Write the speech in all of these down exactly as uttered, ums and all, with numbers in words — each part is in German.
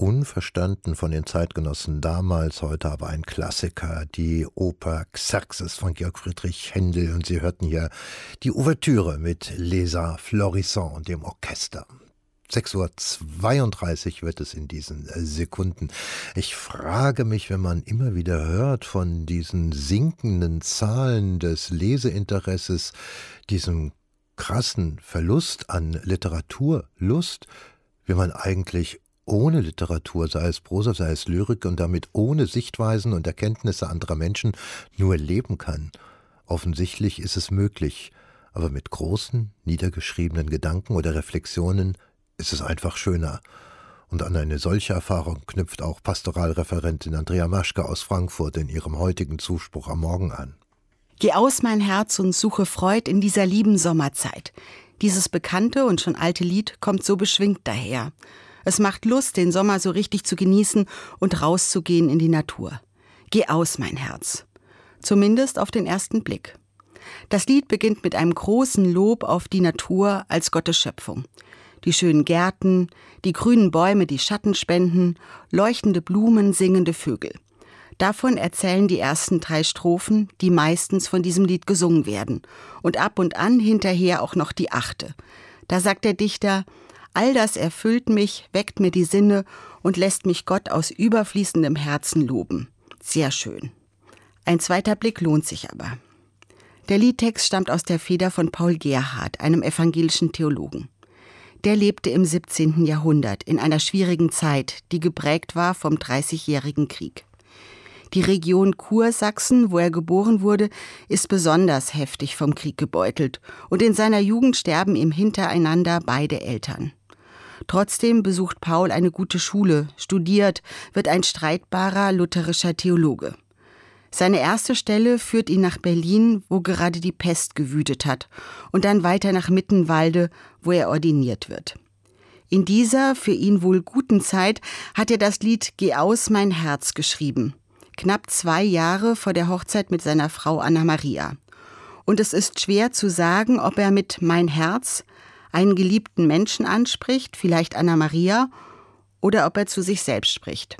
unverstanden von den Zeitgenossen damals, heute aber ein Klassiker, die Oper Xerxes von Georg Friedrich Händel. Und Sie hörten hier die Ouvertüre mit Les Arts Florissants und dem Orchester. sechs Uhr zweiunddreißig wird es in diesen Sekunden. Ich frage mich, wenn man immer wieder hört von diesen sinkenden Zahlen des Leseinteresses, diesem krassen Verlust an Literaturlust, wie man eigentlich ohne Literatur, sei es Prosa, sei es Lyrik und damit ohne Sichtweisen und Erkenntnisse anderer Menschen nur leben kann. Offensichtlich ist es möglich, aber mit großen, niedergeschriebenen Gedanken oder Reflexionen ist es einfach schöner. Und an eine solche Erfahrung knüpft auch Pastoralreferentin Andrea Maschke aus Frankfurt in ihrem heutigen Zuspruch am Morgen an. Geh aus, mein Herz, und suche Freud in dieser lieben Sommerzeit. Dieses bekannte und schon alte Lied kommt so beschwingt daher. Es macht Lust, den Sommer so richtig zu genießen und rauszugehen in die Natur. Geh aus, mein Herz. Zumindest auf den ersten Blick. Das Lied beginnt mit einem großen Lob auf die Natur als Gottes Schöpfung. Die schönen Gärten, die grünen Bäume, die Schatten spenden, leuchtende Blumen, singende Vögel. Davon erzählen die ersten drei Strophen, die meistens von diesem Lied gesungen werden. Und ab und an hinterher auch noch die achte. Da sagt der Dichter: All das erfüllt mich, weckt mir die Sinne und lässt mich Gott aus überfließendem Herzen loben. Sehr schön. Ein zweiter Blick lohnt sich aber. Der Liedtext stammt aus der Feder von Paul Gerhardt, einem evangelischen Theologen. Der lebte im siebzehnten Jahrhundert in einer schwierigen Zeit, die geprägt war vom Dreißigjährigen Krieg. Die Region Kursachsen, wo er geboren wurde, ist besonders heftig vom Krieg gebeutelt und in seiner Jugend sterben ihm hintereinander beide Eltern. Trotzdem besucht Paul eine gute Schule, studiert, wird ein streitbarer lutherischer Theologe. Seine erste Stelle führt ihn nach Berlin, wo gerade die Pest gewütet hat, und dann weiter nach Mittenwalde, wo er ordiniert wird. In dieser für ihn wohl guten Zeit hat er das Lied »Geh aus, mein Herz« geschrieben. Knapp zwei Jahre vor der Hochzeit mit seiner Frau Anna Maria. Und es ist schwer zu sagen, ob er mit »Mein Herz« einen geliebten Menschen anspricht, vielleicht Anna Maria, oder ob er zu sich selbst spricht.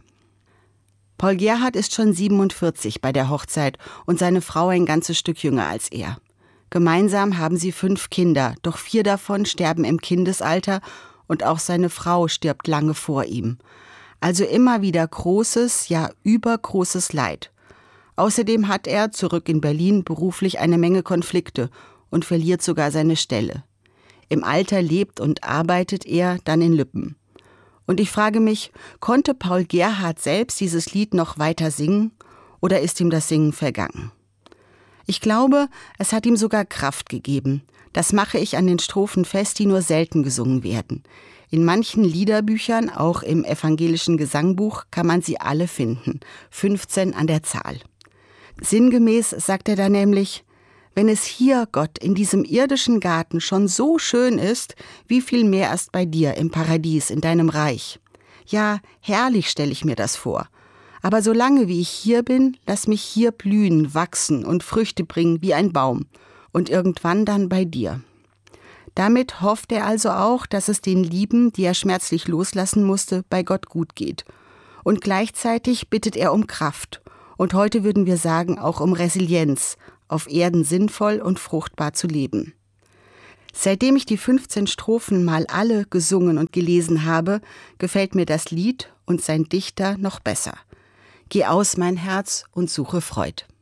Paul Gerhardt ist schon siebenundvierzig bei der Hochzeit und seine Frau ein ganzes Stück jünger als er. Gemeinsam haben sie fünf Kinder, doch vier davon sterben im Kindesalter und auch seine Frau stirbt lange vor ihm. Also immer wieder großes, ja übergroßes Leid. Außerdem hat er, zurück in Berlin, beruflich eine Menge Konflikte und verliert sogar seine Stelle. Im Alter lebt und arbeitet er dann in Lübben. Und ich frage mich, konnte Paul Gerhardt selbst dieses Lied noch weiter singen oder ist ihm das Singen vergangen? Ich glaube, es hat ihm sogar Kraft gegeben. Das mache ich an den Strophen fest, die nur selten gesungen werden. In manchen Liederbüchern, auch im evangelischen Gesangbuch, kann man sie alle finden, fünfzehn an der Zahl. Sinngemäß sagt er da nämlich: Wenn es hier, Gott, in diesem irdischen Garten schon so schön ist, wie viel mehr erst bei dir im Paradies, in deinem Reich. Ja, herrlich stelle ich mir das vor. Aber solange wie ich hier bin, lass mich hier blühen, wachsen und Früchte bringen wie ein Baum. Und irgendwann dann bei dir. Damit hofft er also auch, dass es den Lieben, die er schmerzlich loslassen musste, bei Gott gut geht. Und gleichzeitig bittet er um Kraft. Und heute würden wir sagen, auch um Resilienz, auf Erden sinnvoll und fruchtbar zu leben. Seitdem ich die fünfzehn Strophen mal alle gesungen und gelesen habe, gefällt mir das Lied und sein Dichter noch besser. Geh aus, mein Herz, und suche Freud.